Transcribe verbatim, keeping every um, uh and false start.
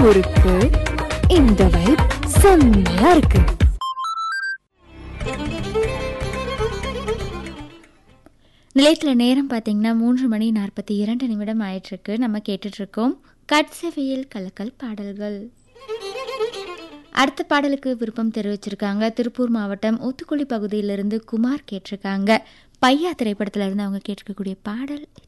முறுக்கு. இந்த வைப் செம்மையா இருக்கு. நிலையத்தில் நேரம் பார்த்தீங்கன்னா மூன்று மணி நாற்பத்தி இரண்டு நிமிடம் ஆயிட்டிருக்கு. நம்ம கேட்டுட்ருக்கோம் கட்செவியில் கலக்கல் பாடல்கள். அடுத்த பாடலுக்கு விருப்பம் தெரிவிச்சிருக்காங்க திருப்பூர் மாவட்டம் ஊத்துக்குளி பகுதியிலிருந்து குமார் கேட்டிருக்காங்க. பையா திரைப்படத்தில் இருந்து அவங்க கேட்டிருக்கக்கூடிய பாடல்